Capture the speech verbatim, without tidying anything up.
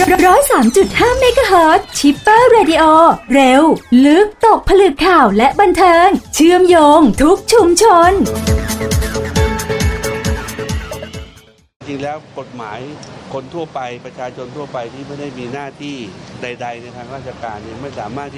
ร้อยสามจุดห้าเมกะเฮิรตซ์ชิปเปอร์เรดิโอเร็วลึกตกผลึกข่าวและบันเทิงเชื่อมโยงทุกชุมชนจริงแล้วกฎหมายคนทั่วไปประชาชนทั่วไปที่ไม่ได้มีหน้าที่ใดๆในทางราชการเนี่ยไม่สามารถ